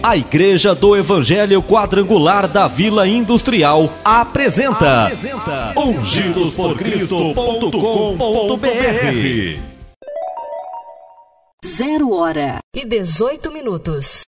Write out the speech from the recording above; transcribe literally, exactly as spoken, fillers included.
A Igreja do Evangelho Quadrangular da Vila Industrial apresenta, apresenta ungidos por cristo ponto com ponto br. Zero hora e dezoito minutos.